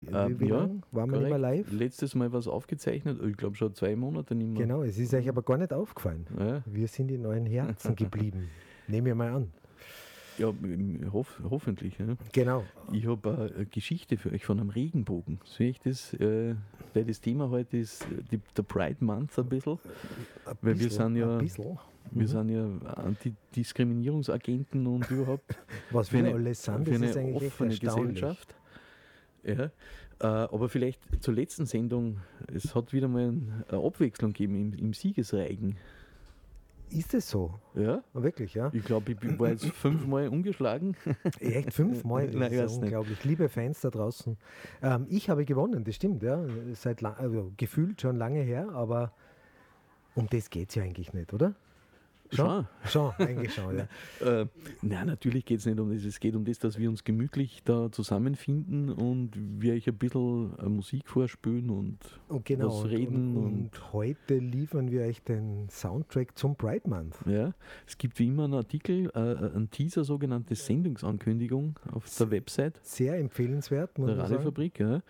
Wie lang waren wir nicht mehr live? Letztes Mal was aufgezeichnet, ich glaube schon 2 Monate nicht mehr. Genau, es ist euch aber gar nicht aufgefallen. Ja. Wir sind in euren Herzen geblieben. Nehme ich mal an. Ja, hoffentlich. Ja. Genau. Ich habe eine Geschichte für euch von einem Regenbogen. Soll ich das, weil das Thema heute ist der Pride Month ein bisschen. Weil wir sind ja Antidiskriminierungsagenten und überhaupt. Was wir alles sind, das ist eigentlich echt offene erstaunlich. Gesellschaft. Ja, aber vielleicht zur letzten Sendung, es hat wieder mal eine Abwechslung gegeben im Siegesreigen. Ist es so? Ja. Wirklich, ja? Ich glaube, ich war jetzt 5-mal ungeschlagen. Echt 5-mal? Das Nein, ich ist weiß ja nicht. unglaublich. Liebe Fans da draußen. Ich habe gewonnen, das stimmt, ja. Also gefühlt schon lange her, aber um das geht es ja eigentlich nicht, oder? Schon, eigentlich schon, ja. Nein, natürlich geht es nicht um das. Es geht um das, dass wir uns gemütlich da zusammenfinden und wir euch ein bisschen Musik vorspielen und genau, was reden. Und heute liefern wir euch den Soundtrack zum Pride Month. Ja, es gibt wie immer einen Artikel, einen Teaser, sogenannte Sendungsankündigung auf der Website Sehr empfehlenswert, muss der man sagen. Radiofabrik. Ja.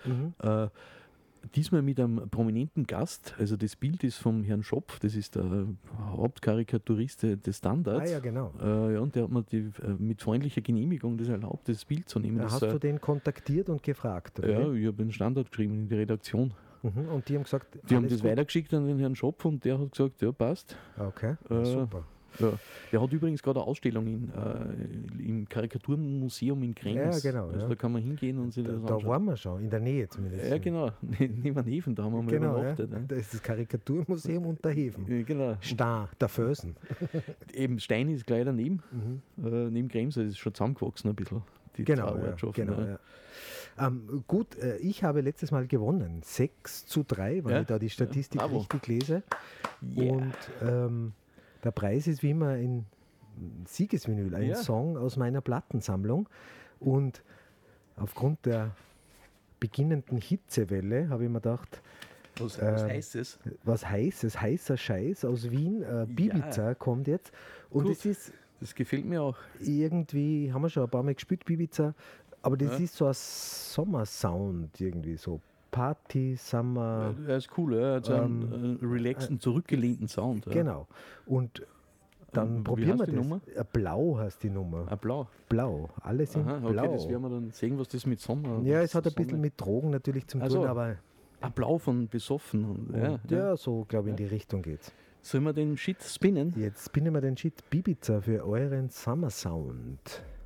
Diesmal mit einem prominenten Gast, also das Bild ist vom Herrn Schopf, das ist der Hauptkarikaturist des Standards. Ah ja, genau. Ja, und der hat mir mit freundlicher Genehmigung das erlaubt, das Bild zu nehmen. Hast du den kontaktiert und gefragt? Oder? Ja, ich habe den Standard geschrieben in die Redaktion. Und die haben gesagt, Die haben alles das gut? weitergeschickt an den Herrn Schopf und der hat gesagt, ja, passt. Okay, super. Ja. Der hat übrigens gerade eine Ausstellung im Karikaturmuseum in Krems. Ja, genau. Also ja. da kann man hingehen und sich das Da anschauen. waren wir schon, in der Nähe zumindest. Ja, genau. Neben Hefen, da haben wir mal Genau, ja. übernachtet. Das ist das Karikaturmuseum unter Hefen. Ja, genau. Star, der Fösen. Eben Stein ist gleich daneben, neben Krems, das ist schon zusammengewachsen ein bisschen. Die Genau, zwei ja, Ortschaften, genau ja. ja. Gut, ich habe letztes Mal gewonnen. 6:3, weil Ja, ich da die Statistik ja, bravo. richtig lese. Yeah. Und der Preis ist wie immer ein Siegesvinyl, ein Ja. Song aus meiner Plattensammlung. Und aufgrund der beginnenden Hitzewelle habe ich mir gedacht, Was heißt es? was Heißes, heißer Scheiß aus Wien, Bibiza kommt jetzt. Und Gut. es ist Das gefällt mir auch. irgendwie, haben wir schon ein paar Mal gespielt, Bibiza, aber das Ja. ist so ein Sommersound irgendwie, so Party, Summer. Er ist cool, er hat so einen relaxten, zurückgelehnten Sound. Ja. Genau. Und dann Wie probieren wir heißt die das. Nummer? Blau heißt die Nummer. Ah, blau. Blau. Alle sind Aha, okay, blau. das werden wir dann sehen, was das mit Sommer Ja, es hat ein Sonne- bisschen mit Drogen natürlich zum Ach tun, so. aber Blau von besoffen. Und, ja, so glaube ich in die Richtung geht's. Sollen wir den Shit spinnen? Jetzt spinnen wir den Shit Bibiza für euren Summer Sound.